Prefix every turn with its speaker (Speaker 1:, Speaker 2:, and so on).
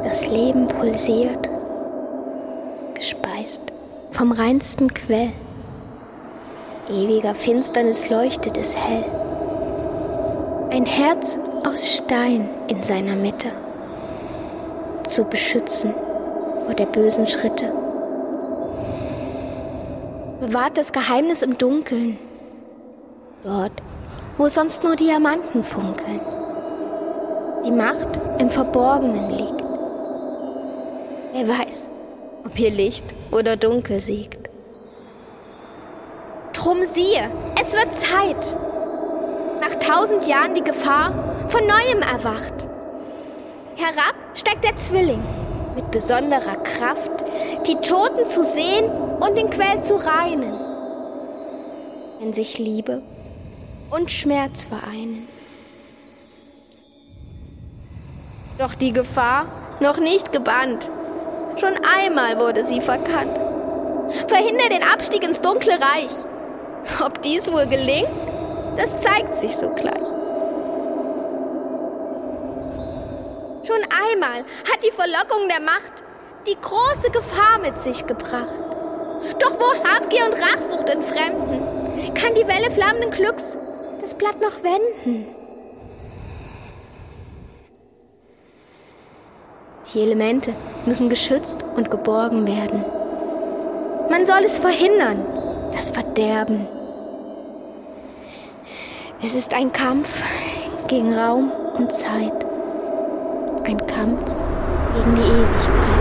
Speaker 1: Das Leben pulsiert, gespeist vom reinsten Quell. Ewiger Finsternis leuchtet es hell. Ein Herz aus Stein in seiner Mitte, zu beschützen vor der bösen Schritte. Bewahrt das Geheimnis im Dunkeln, dort, wo sonst nur Diamanten funkeln. Die Macht im Verborgenen liegt. Wer weiß, ob hier Licht oder Dunkel siegt. Drum siehe, es wird Zeit. Nach 1000 Jahren die Gefahr von Neuem erwacht. Herab steigt der Zwilling mit besonderer Kraft, die Toten zu sehen und den Quell zu reinen, wenn sich Liebe und Schmerz vereinen. Doch die Gefahr noch nicht gebannt. Schon einmal wurde sie verkannt. Verhindere den Abstieg ins dunkle Reich. Ob dies wohl gelingt, das zeigt sich sogleich. Schon einmal hat die Verlockung der Macht die große Gefahr mit sich gebracht. Doch wo Habgier und Rachsucht entfremden, kann die Welle flammenden Glücks das Blatt noch wenden. Die Elemente müssen geschützt und geborgen werden. Man soll es verhindern, das Verderben. Es ist ein Kampf gegen Raum und Zeit. Ein Kampf gegen die Ewigkeit.